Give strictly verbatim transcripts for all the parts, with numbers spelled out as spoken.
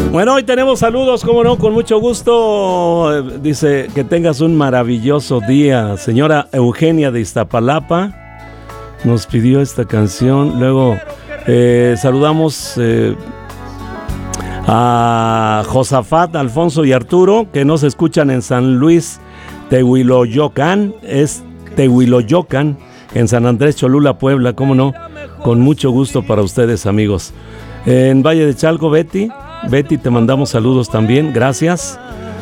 Bueno, hoy tenemos saludos, como no, con mucho gusto. Dice que tengas un maravilloso día. Señora Eugenia de Iztapalapa nos pidió esta canción. Luego eh, saludamos eh, a Josafat, Alfonso y Arturo, que nos escuchan en San Luis Tehuiloyocan. Es Tehuiloyocan, en San Andrés Cholula, Puebla, cómo no, con mucho gusto para ustedes, amigos. En Valle de Chalco, Betty, Betty, te mandamos saludos también, gracias.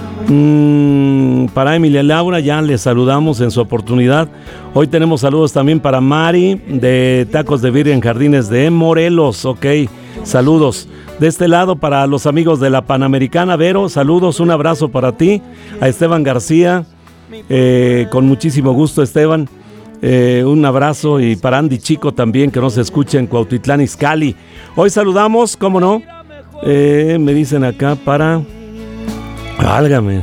Mm, para Emilia Laura, ya les saludamos en su oportunidad. Hoy tenemos saludos también para Mari, de Tacos de Birria en Jardines de Morelos, ok, saludos. De este lado, para los amigos de la Panamericana, Vero, saludos, un abrazo para ti. A Esteban García, eh, con muchísimo gusto, Esteban. Eh, un abrazo, y para Andy Chico también, que nos escucha en Cuautitlán Izcalli. Hoy saludamos, cómo no, eh, me dicen acá para, válgame,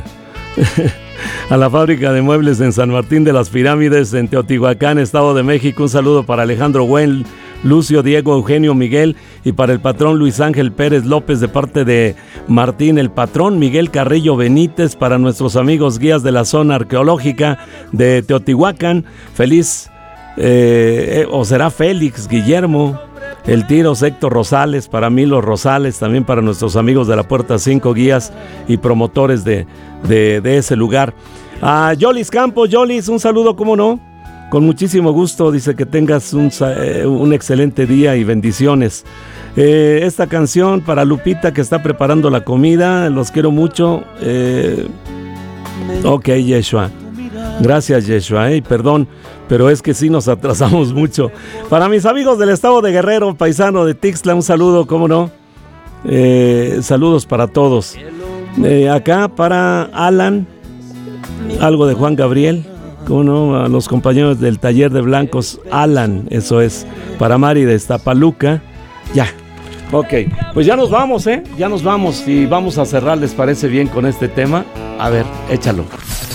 a la fábrica de muebles en San Martín de las Pirámides, en Teotihuacán, Estado de México. Un saludo para Alejandro Buen, Lucio, Diego, Eugenio, Miguel, y para el patrón Luis Ángel Pérez López, de parte de Martín, el patrón Miguel Carrillo Benítez. Para nuestros amigos guías de la zona arqueológica de Teotihuacán, feliz, eh, o será Félix, Guillermo, el Tiros, Héctor Rosales, para Milo Rosales, también para nuestros amigos de la Puerta cinco, guías y promotores de, de, de ese lugar. A Yolis Campos, Yolis, un saludo, cómo no, con muchísimo gusto. Dice que tengas un, eh, un excelente día y bendiciones. Eh, esta canción para Lupita, que está preparando la comida, los quiero mucho. Eh, ok, Yeshua. Gracias, Yeshua, eh, perdón, pero es que sí nos atrasamos mucho. Para mis amigos del estado de Guerrero, paisano de Tixla, un saludo, cómo no. Eh, saludos para todos. Eh, acá para Alan, algo de Juan Gabriel, cómo no, a los compañeros del taller de blancos, Alan, eso es. Para Mari de Iztapaluca, ya. Ok, pues ya nos vamos, ¿eh? Ya nos vamos y vamos a cerrar, ¿les parece bien con este tema? A ver, échalo.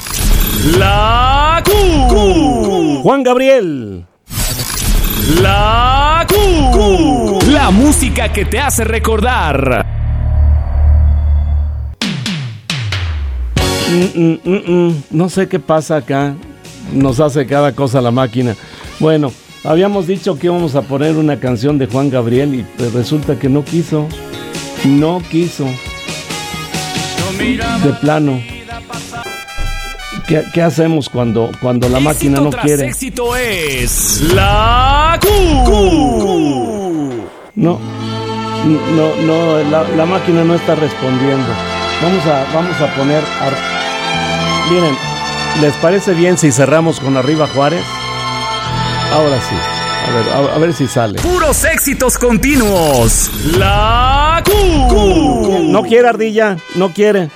La Q. Juan Gabriel. La Q. La música que te hace recordar. Mm, mm, mm, mm. No sé qué pasa acá. Nos hace cada cosa la máquina. Bueno, habíamos dicho que íbamos a poner una canción de Juan Gabriel y pues resulta que no quiso. No quiso. De plano. ¿Qué, qué hacemos cuando, cuando la éxito máquina no tras quiere? Éxito es la Q. No, no, no, la, la máquina no está respondiendo. Vamos a, vamos a poner. A, miren, ¿les parece bien si cerramos con Arriba Juárez? Ahora sí. A ver, a, a ver si sale. Puros éxitos continuos. La Q. No quiere, Ardilla, no quiere.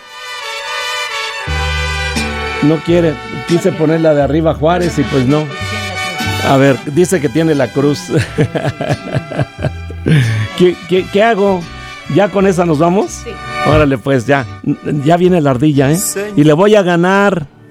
No quiere, quise ponerla de Arriba Juárez y pues no. A ver, dice que tiene la cruz. ¿Qué, qué, ¿Qué hago? ¿Ya con esa nos vamos? Sí. Órale pues, ya. Ya viene la Ardilla, ¿eh? Y le voy a ganar.